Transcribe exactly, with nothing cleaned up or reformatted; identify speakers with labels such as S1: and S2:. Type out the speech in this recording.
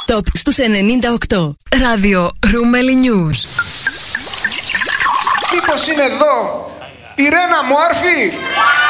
S1: Top στους ενενήντα οκτώ. Ράδιο Ρούμελι News.
S2: Μήπως είναι εδώ η Ρένα Μόρφη?